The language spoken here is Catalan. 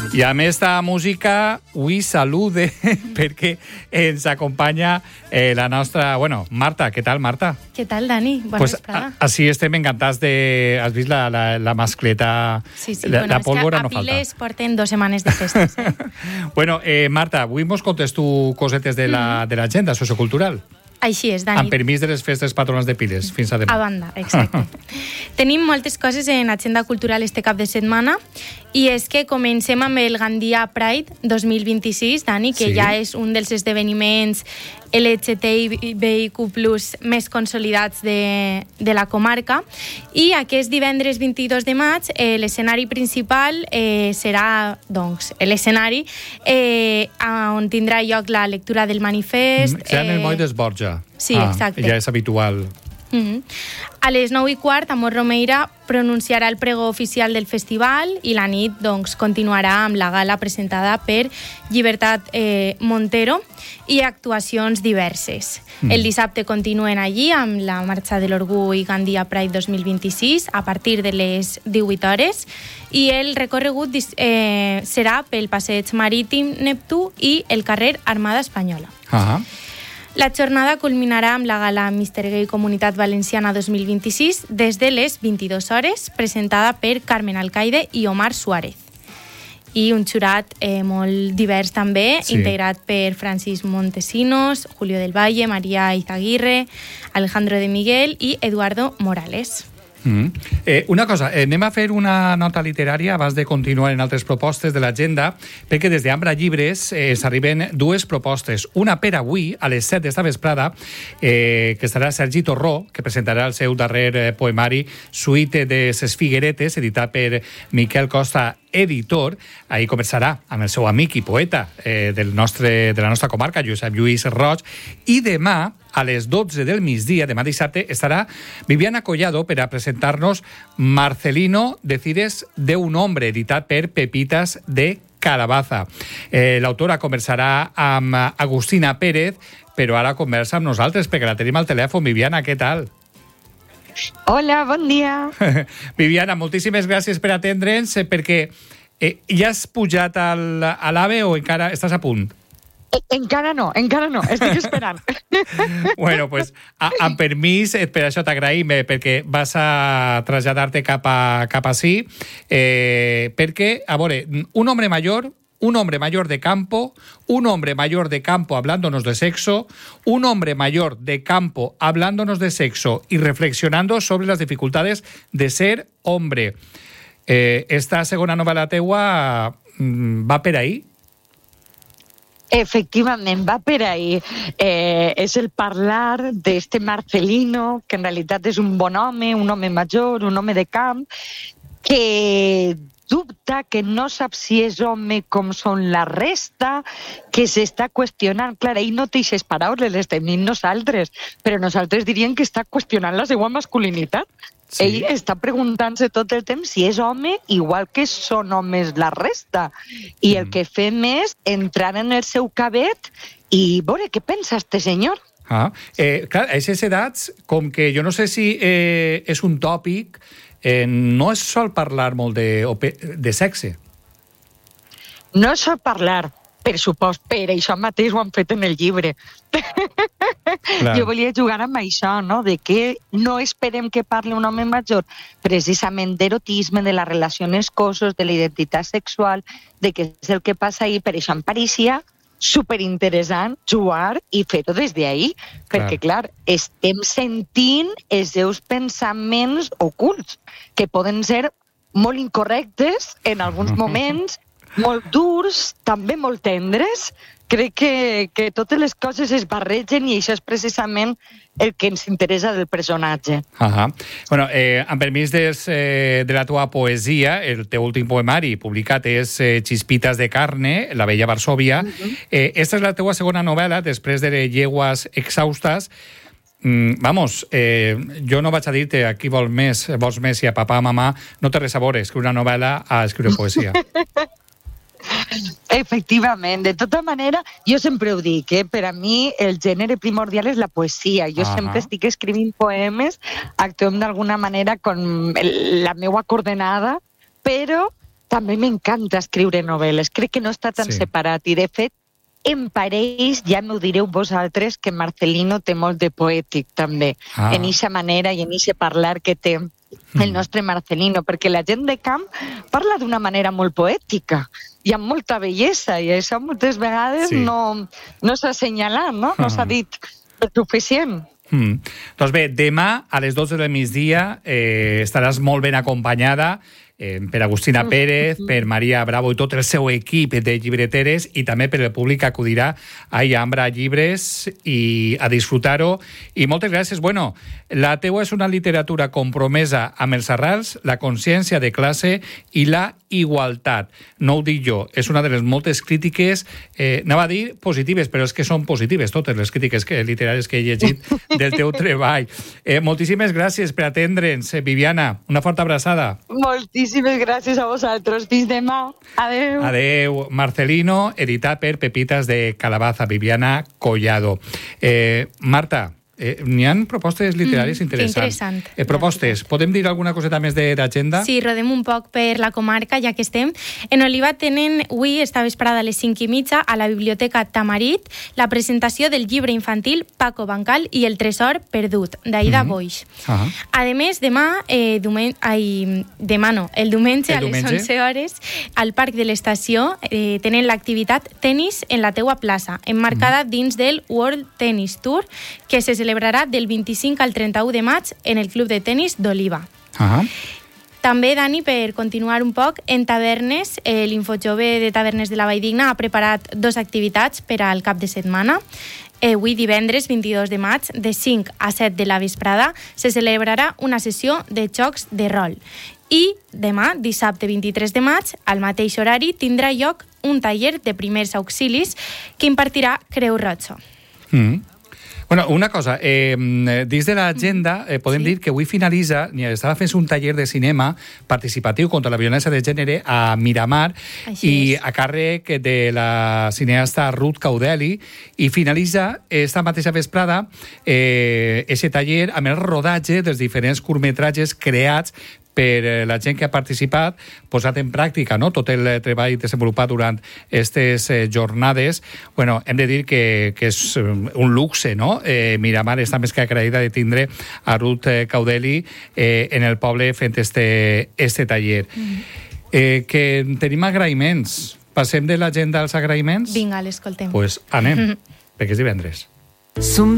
I a més de música, avui salude perquè ens acompanya la nostra... Bueno, Marta, què tal, Marta? Què tal, Dani? Bona vesprada. Així estem encantats de... Has vist la mascleta? Sí. La pólvora no falta. A Piles porten 2 setmanes de festes. Bueno, Marta, avui mos contes tu cosetes de l'agenda sociocultural. Així és, Dani. Amb permís de les festes patronals de Piles. Fins a demà. A banda, exacte. Tenim moltes coses en agenda cultural este cap de setmana i és que comencem amb el Gandia Pride 2026, Dani, que ja és un dels esdeveniments LGTBIQ+ més consolidats de la comarca. I aquest divendres 22 de maig l'escenari principal serà doncs, l'escenari on tindrà lloc la lectura del manifest. Serà en el moll d'Esborja. Sí, exacte. Ja és habitual. A les 9:15, Amor Romeira pronunciarà el pregó oficial del festival i la nit doncs, continuarà amb la gala presentada per Llibertat Montero i actuacions diverses. El dissabte continuen allí amb la Marxa de l'Orgull Gandia Pride 2026 a partir de les 18 hores i el recorregut serà pel Passeig Marítim Neptú i el carrer Armada Espanyola. La jornada culminarà amb la gala Mr. Gay Comunitat Valenciana 2026 des de les 22 hores, presentada per Carmen Alcaide i Omar Suárez. I un jurat molt divers també, integrat per Francis Montesinos, Julio del Valle, María Izaguirre, Alejandro de Miguel i Eduardo Morales. Una cosa, anem a fer una nota literària abans de continuar en altres propostes de l'agenda, perquè des d'Ambra Llibres s'arriben 2 propostes. Una per avui, a les 7 d'esta vesprada, que estarà Sergi Torró, que presentarà el seu darrer poemari Suite de ses Figueretes, editat per Miquel Costa, editor. Ahir conversarà amb el seu amic i poeta de la nostra comarca, Josep Lluís Roig, i demà, a les 12 del migdia, demà dissabte, estarà Viviana Collado per a presentar-nos Marcelino, Decires de un hombre, editat per Pepitas de Calabaza. L'autora conversarà amb Agustina Pérez, però ara conversa amb nosaltres, perquè la tenim al telèfon. Viviana, què tal? Hola, bon dia. Viviana, moltíssimes gràcies per atendre'ns, perquè ja has pujat a l'AVE o encara estàs a punt? Encara no, estic esperant. Bueno, pues, amb permís, per això t'agraïm, perquè vas a traslladar-te cap ací, perquè, a veure, un hombre mayor de campo, un hombre mayor de campo hablándonos de sexo, un hombre mayor de campo hablándonos de sexo y reflexionando sobre las dificultades de ser hombre. Esta segona novel·la teua va per ahí? Efectivament, va per ahí. És el parlar d'este Marcelino, que en realitat és un bon home, un home major, un home de camp, que dubta, que no sap si és home com són la resta, que s'està qüestionant. Clar, ell no té aquestes paraules, les tenim nosaltres, però nosaltres diríem que està qüestionant la seva masculinitat. Sí. Ell està preguntant-se tot el temps si és home igual que són homes la resta. I el que fem és entrar en el seu cabet i veure què pensa este senyor. Clar, a aquestes edats, com que jo no sé si és un tòpic, no es sol parlar molt de sexe. No es sol parlar, per supost, per això mateix ho han fet en el llibre. Clar. Jo volia jugar amb això, no? De que no esperem que parli un home major precisament d'erotisme, de la relació amb els cossos, de la identitat sexual, de què és el que passa ahir. Per això em pareixia superinteressant jugar i fer-ho des d'ahir, perquè, clar, estem sentint els seus pensaments ocults, que poden ser molt incorrectes en alguns moments, molt durs, també molt tendres. Crec que totes les coses es barregen i això és precisament el que ens interessa del personatge. Bueno, amb permís de la teva poesia, el teu últim poemari publicat és Chispitas de carne, La bella Varsovia. Esta és la teva segona novel·la, després de Llegües exhaustes. Vamos, jo no vaig a dir-te a qui vols més, si a papà, a mamà, no té res a veure escriure una novel·la a escriure poesia. Efectivament, de tota manera, jo sempre ho dic, per a mi el gènere primordial és la poesia. Jo sempre estic escrivint poemes, actuem d'alguna manera con la meua coordenada, però També m'encanta escriure novel·les. Crec que no està tan separat. I, de fet, en parells, ja m'ho direu vosaltres, que Marcelino té molt de poètic, també. En eixa manera i en eixe parlar que té el nostre Marcelino, perquè la gent de camp parla d'una manera molt poètica i amb molta bellesa, i això moltes vegades no s'ha assenyalat, no? No s'ha dit suficient. Doncs bé, demà a les 12 del migdia estaràs molt ben acompanyada per Agustina Pérez, per Maria Bravo i tot el seu equip de llibreteres, i també per el públic que acudirà a Ambra Llibres i a disfrutar-ho. I moltes gràcies. Bueno, la teua és una literatura compromesa amb els arrels, la consciència de classe i la igualtat. No ho dic jo, és una de les moltes crítiques, anava a dir positives, però és que són positives totes les crítiques literàries que he llegit del teu treball. Moltíssimes gràcies per atendre'ns, Viviana. Una forta abraçada. Moltíssimes gràcies a vosaltres. Fins demà. Adeu. Adeu. Marcelino, editat per Pepitas de Calabaza, Viviana Collado. Marta, n'hi ha propostes literàries interessants. Propostes. Podem dir alguna coseta més d'agenda? Sí, rodem un poc per la comarca, ja que estem. En Oliva tenen avui, esta vesprada a les 5:30, a la Biblioteca Tamarit, la presentació del llibre infantil Paco Bancal i el tresor perdut, d'Aida Boix. A més, el diumenge a les 11 hores, al Parc de l'Estació tenen l'activitat Tenis en la teua plaça, emmarcada dins del World Tennis Tour, que se celebrarà del 25 al 31 de maig en el Club de Tenis d'Oliva. També, Dani, per continuar un poc, en tavernes, l'Infojove de Tavernes de la Valldigna ha preparat 2 activitats per al cap de setmana. Avui, divendres 22 de maig, de 5 a 7 de la vesprada, se celebrarà una sessió de jocs de rol. I demà, dissabte 23 de maig, al mateix horari, tindrà lloc un taller de primers auxilis que impartirà Creu Roja. Bueno, una cosa, dins de l'agenda podem dir que avui finalitza, estava fent un taller de cinema participatiu contra la violència de gènere a Miramar i a càrrec de la cineasta Ruth Caudeli, i finalitza esta mateixa vesprada aquest taller amb el rodatge dels diferents curtmetratges creats per la gent que ha participat, posat en pràctica, no?, tot el treball desenvolupat durant aquestes jornades. Bueno, hem de dir que és un luxe, no? Miramar està més que agraïda de tindre a Ruth Caudeli en el poble fent este taller. Que tenim agraïments. Passem de l'agenda als agraïments? Vinga, l'escoltem. Pues anem, perquè és divendres.